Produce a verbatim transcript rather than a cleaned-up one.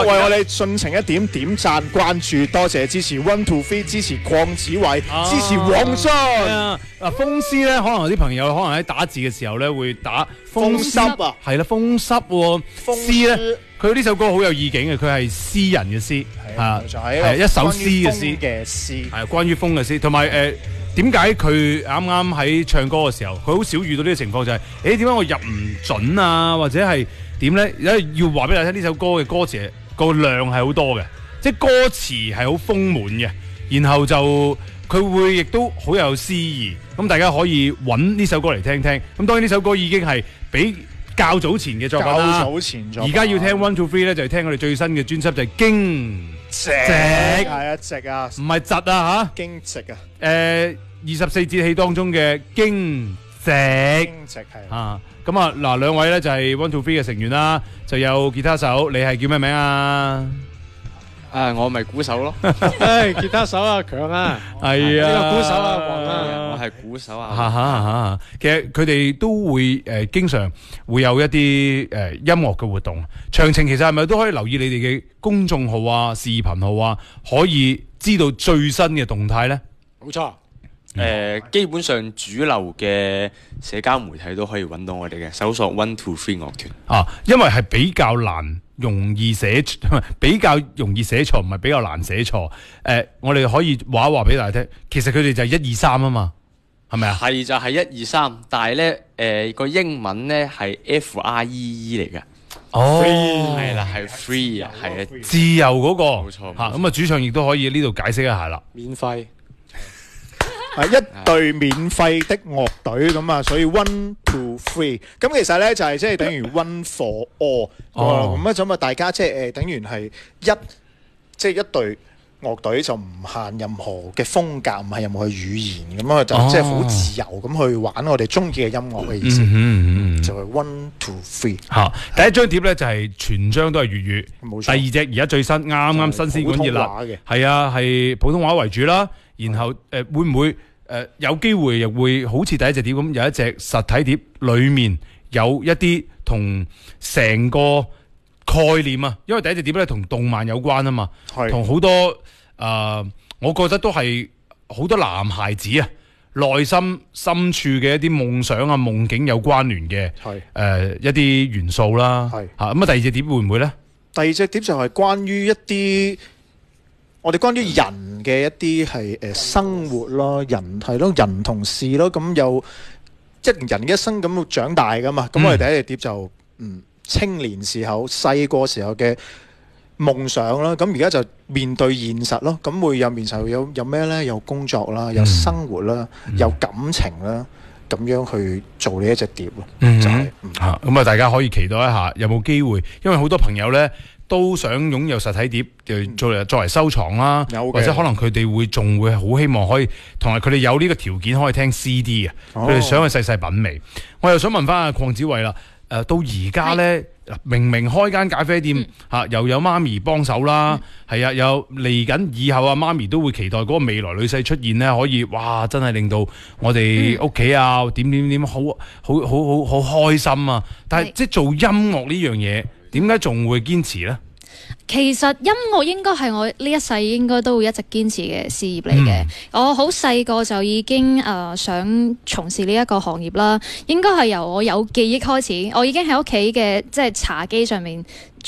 為我哋盡情一點點讚關注，多謝支持 One Two Three， 支持鄺子偉，支持黃俊。 嗱，風濕咧，可能有啲朋友可能喺打字嘅時候咧會打風濕啊，係啦，風濕喎。詩咧，佢呢首歌好有意境嘅，佢係詩人嘅詩， 係係一首詩嘅詩嘅詩， 係關於風嘅詩，同埋誒。點解佢啱啱喺唱歌嘅時候，佢好少遇到呢個情況，就係誒點解我入唔準啊，或者係點咧？因為要話俾大家聽，呢首歌嘅歌詞個量係好多嘅，即係歌詞係好豐滿嘅，然後就佢會亦都好有詩意。咁大家可以揾呢首歌嚟聽聽。咁當然呢首歌已經係比較早前嘅作品啦。 較早前作品。 而家要聽 One Two Three 咧，就係聽我哋最新嘅專輯，就係驚直係啊直啊， 唔係窒啊嚇， 驚直啊。 誒二十四節氣當中嘅驚直，驚直係啊。咁啊嗱，兩位咧就係 One Two Three 嘅成員啦，就有吉他手，你係叫咩名啊？ 啊，我咪鼓手咯。 唉，吉他手阿強啊， 係啊， 呢個鼓手阿黃啊， 我係鼓手啊。 嚇嚇嚇！其實佢哋都會誒經常會有一啲誒音樂嘅活動。詳情其實係咪都可以留意你哋嘅公眾號啊、視頻號啊，可以知道最新嘅動態咧？ 冇錯。 誒、呃，基本上主流嘅社交媒體都可以揾到我哋嘅，搜索 One Two Three 樂團。 啊，因為係比較難容易寫，比較容易寫錯，唔係比較難寫錯。誒、呃，我哋可以話一話俾大家聽，其實佢哋就係一二三啊嘛，係咪啊？ 係就係一二三，但係咧誒個英文咧係 F R E E 嚟嘅。 哦， 係啦，係 free 啊，係啊， 自由嗰、那個。 冇錯。 嚇，咁啊，主唱亦都可以呢度解釋一下啦。 免費。 係一隊免費的樂隊咁啊，所以 one two three 咁其實咧就係即係等於 one for all 咁啊，咁啊大家即係誒等於係一即係一隊樂隊就唔限任何嘅風格，唔係任何嘅語言咁啊，就即係好自由咁去玩我哋中意嘅音樂嘅意思， 嗯嗯、 就係 one two three 嚇。第一張碟咧就係全張都係粵語，第二隻而家最新啱啱新鮮滾熱辣，係啊係普通話為主啦。然後誒、呃、會唔會誒、呃、有機會又會好似第一隻碟咁有一隻實體碟，裡面有一啲同成個概念啊，因為第一隻碟咧同動漫有關啊嘛，同好多誒、呃，我覺得都係好多男孩子啊內心深處嘅一啲夢想啊夢境有關聯嘅誒、呃、一啲元素啦，嚇咁啊第二隻碟會唔會咧？ 第二隻碟就係關於一啲。我哋關於人嘅一啲係誒生活咯，人係咯，人同事咯，咁有即係人一生咁長大噶嘛。咁、嗯、我哋第一隻碟就嗯青年時候細個時候嘅夢想啦，咁而家就面對現實咯。咁會有面實有有咩咧？有工作啦，有生活啦，嗯、有感情啦，咁樣去做呢一隻碟咯。嗯、就係、是、嗯、 啊，咁啊大家可以期待一下，有冇機會？因為好多朋友咧。都想擁有實體碟，就作嚟作為收藏啦，或者可能佢哋會仲會好希望可以，同埋佢哋有呢個條件可以聽 C D 嘅，佢哋想去細細品味。我又想問翻阿鄺子偉啦，誒、呃、到而家咧，明明開間咖啡店嚇、嗯啊，又有媽咪幫手啦，係、嗯、啊，有嚟緊以後啊，媽咪都會期待嗰個未來女婿出現咧，可以哇，真係令到我哋屋企啊點點點好好好好好開心啊！但係即係做音樂呢樣嘢。點解仲會堅持呢？ 其實音樂應該係我呢一世應該都會一直堅持嘅事業嚟嘅。嗯、我好細個就已經誒、呃、想從事呢一個行業啦。應該係由我有記憶開始，我已經喺屋企嘅即係茶几上面。